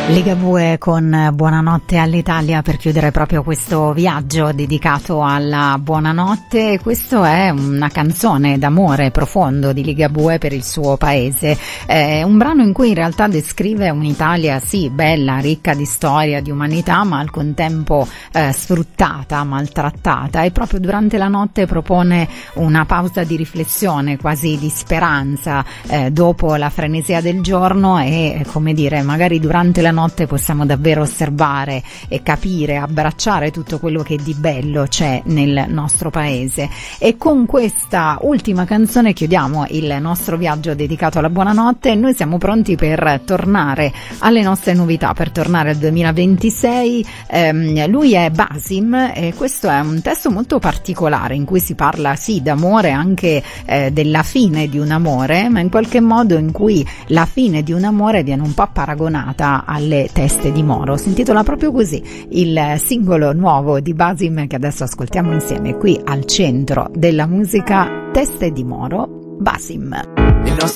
Ligabue con Buonanotte all'Italia per chiudere proprio questo viaggio dedicato alla buonanotte. Questo è una canzone d'amore profondo di Ligabue per il suo paese, è un brano in cui in realtà descrive un'Italia sì bella, ricca di storia, di umanità, ma al contempo sfruttata, maltrattata, e proprio durante la notte propone una pausa di riflessione, quasi di speranza, dopo la frenesia del giorno, e come dire, magari durante la notte possiamo davvero osservare e capire, abbracciare tutto quello che di bello c'è nel nostro paese. E con questa ultima canzone chiudiamo il nostro viaggio dedicato alla buonanotte. Noi siamo pronti per tornare alle nostre novità, per tornare al 2026. Lui è Basim e questo è un testo molto particolare in cui si parla sì d'amore, anche della fine di un amore, ma in qualche modo in cui la fine di un amore viene un po' paragonata alle teste di Moro. Si intitola proprio così il singolo nuovo di Basim, che adesso ascoltiamo insieme qui al centro della musica. Teste di Moro, Basim. Il nostro